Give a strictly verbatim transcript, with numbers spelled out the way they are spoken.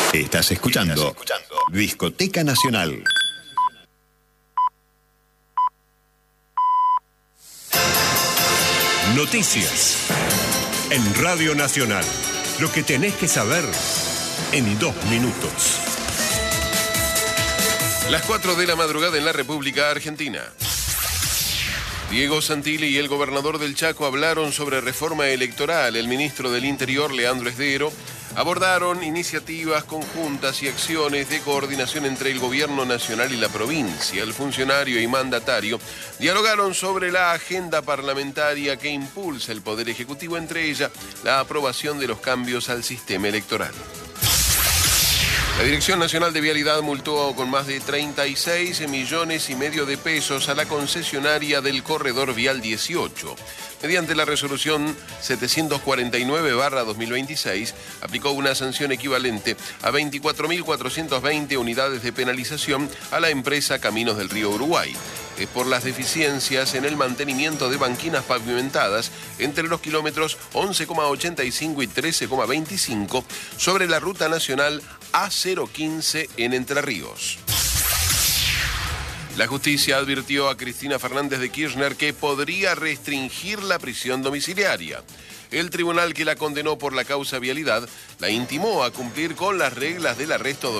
Estás escuchando, Estás escuchando Discoteca Nacional. Noticias en Radio Nacional. Lo que tenés que saber en dos minutos. Las cuatro de la madrugada en la República Argentina. Diego Santilli y el gobernador del Chaco hablaron sobre reforma electoral. El ministro del Interior, Leandro Esdero, abordaron iniciativas conjuntas y acciones de coordinación entre el gobierno nacional y la provincia. El funcionario y mandatario dialogaron sobre la agenda parlamentaria que impulsa el Poder Ejecutivo, entre ellas la aprobación de los cambios al sistema electoral. La Dirección Nacional de Vialidad multó con más de treinta y seis millones y medio de pesos a la concesionaria del Corredor Vial dieciocho. Mediante la resolución setecientos cuarenta y nueve barra dos mil veintiséis, aplicó una sanción equivalente a veinticuatro mil cuatrocientas veinte unidades de penalización a la empresa Caminos del Río Uruguay. Es por las deficiencias en el mantenimiento de banquinas pavimentadas entre los kilómetros once coma ochenta y cinco y trece coma veinticinco sobre la ruta nacional A cero quince en Entre Ríos. La justicia advirtió a Cristina Fernández de Kirchner que podría restringir la prisión domiciliaria. El tribunal que la condenó por la causa vialidad la intimó a cumplir con las reglas del arresto domiciliario